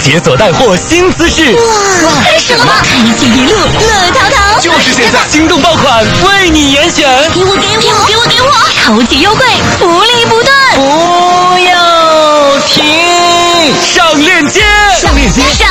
解锁带货新姿势。 哇，开始了吗？开启一路乐淘淘， 就是现在，心动爆款为你严选， 给我，超级优惠，福利不断， 不要停，上链接。